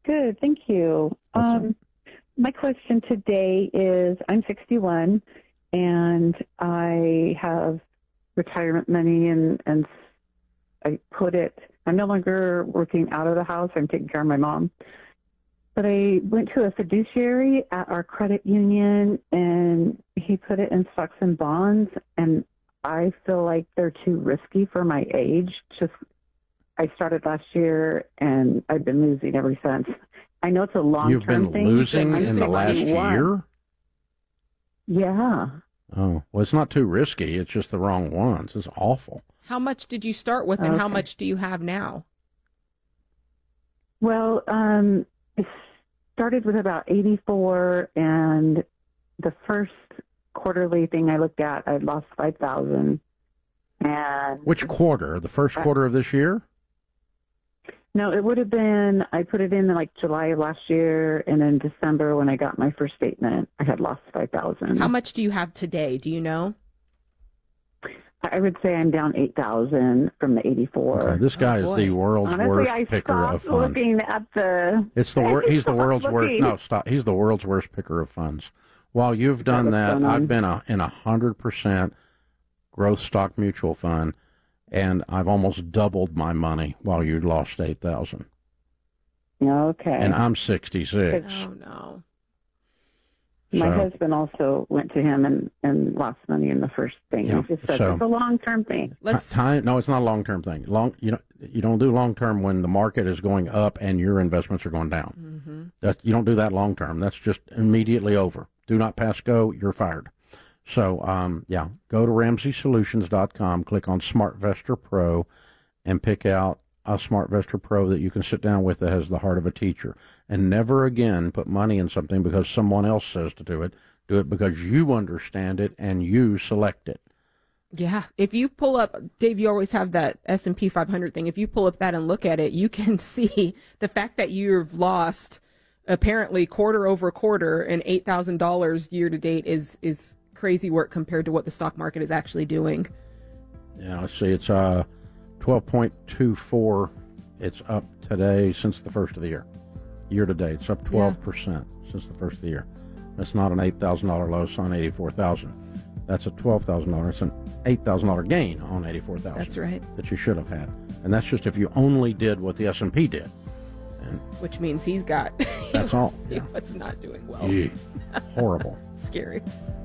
Good, thank you. My question today is I'm 61 and I have retirement money and I I'm no longer working out of the house. I'm taking care of my mom. But I went to a fiduciary at our credit union and he put it in stocks and bonds, and I feel like they're too risky for my age. I started last year and I've been losing ever since. I know it's a long-term thing. You've been losing in the last year? Yeah. Oh, well, it's not too risky. It's just the wrong ones. It's awful. How much did you start with, and how much do you have now? Well, it started with about 84, and the first quarterly thing I looked at, I lost 5,000. And which quarter? The first quarter of this year? No, it would have been, I put it in like July of last year, and in December when I got my first statement, I had lost 5,000. How much do you have today? Do you know? I would say I'm down 8,000 from the 84. Okay, this guy is the world's worst picker of funds. Looking at the. He's the world's worst. No, stop. He's the world's worst picker of funds. While you've done that, I've been in 100% growth stock mutual fund, and I've almost doubled my money while you lost 8,000. Okay. And I'm 66. Oh no. My husband also went to him and lost money in the first thing. Yeah, he just said it's a long-term thing. No, it's not a long-term thing. You don't do long-term when the market is going up and your investments are going down. Mm-hmm. You don't do that long-term. That's just immediately over. Do not pass go. You're fired. So, go to RamseySolutions.com, click on SmartVestor Pro, and pick out a SmartVestor Pro that you can sit down with that has the heart of a teacher. And never again put money in something because someone else says to do it. Do it because you understand it and you select it. Yeah. If you pull up, Dave, you always have that S&P 500 thing. If you pull up that and look at it, you can see the fact that you've lost apparently quarter over quarter and $8,000 year to date is crazy work compared to what the stock market is actually doing. Yeah, let's see. It's 12.24. It's up today since the first of the year. Year to date, it's up 12% since the first of the year. That's not an $8,000 loss on $84,000. That's a $12,000. It's an $8,000 gain on $84,000. That's right. That you should have had, and that's just if you only did what the S&P did. And which means he's got. That's all. He was not doing well. Horrible. Scary.